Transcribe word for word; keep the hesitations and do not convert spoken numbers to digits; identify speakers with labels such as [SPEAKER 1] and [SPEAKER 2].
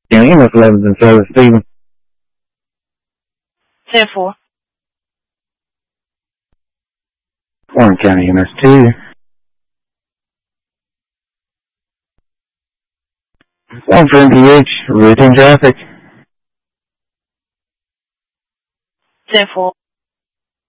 [SPEAKER 1] County E M S eleven in service, Stephen.
[SPEAKER 2] ten four.
[SPEAKER 1] Warren County E M S two. One for M P H, routine traffic.
[SPEAKER 2] ten four.